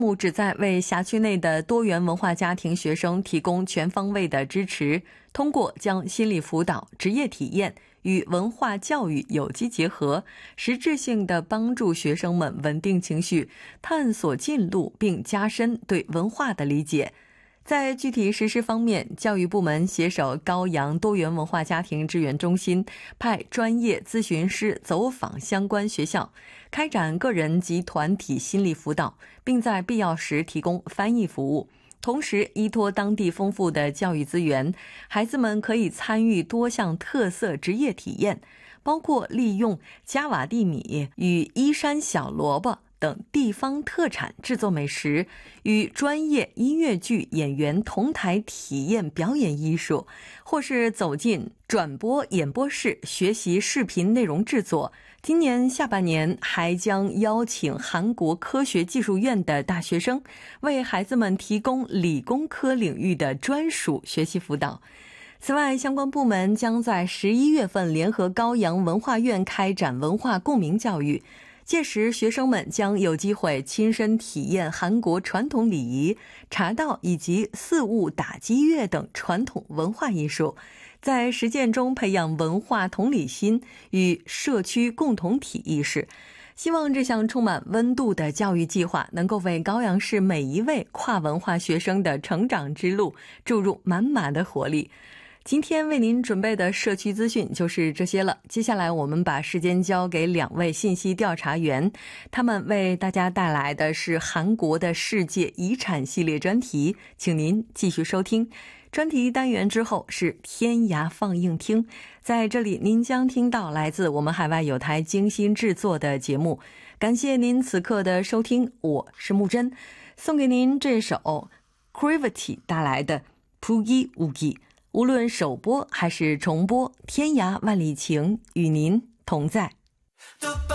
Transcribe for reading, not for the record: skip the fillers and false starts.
目旨在为辖区内的多元文化家庭学生提供全方位的支持，通过将心理辅导、职业体验与文化教育有机结合，实质性地帮助学生们稳定情绪，探索进路，并加深对文化的理解。在具体实施方面，教育部门携手高阳多元文化家庭支援中心，派专业咨询师走访相关学校，开展个人及团体心理辅导，并在必要时提供翻译服务。同时，依托当地丰富的教育资源，孩子们可以参与多项特色职业体验，包括利用加瓦地米与伊山小萝卜等地方特产制作美食，与专业音乐剧演员同台体验表演艺术，或是走进转播演播室学习视频内容制作。今年下半年还将邀请韩国科学技术院的大学生，为孩子们提供理工科领域的专属学习辅导。此外，相关部门将在11月份联合高阳文化院开展文化共鸣教育，届时学生们将有机会亲身体验韩国传统礼仪、茶道以及四物打击乐等传统文化艺术，在实践中培养文化同理心与社区共同体意识。希望这项充满温度的教育计划能够为高阳市每一位跨文化学生的成长之路注入满满的活力。今天为您准备的社区资讯就是这些了，接下来我们把时间交给2位信息调查员，他们为大家带来的是韩国的世界遗产系列专题，请您继续收听。专题单元之后是天涯放映厅，在这里您将听到来自我们海外有台精心制作的节目。感谢您此刻的收听，我是木真，送给您这首 Gravity 带来的 Pugi Wugi。无论首播还是重播，天涯万里情与您同在。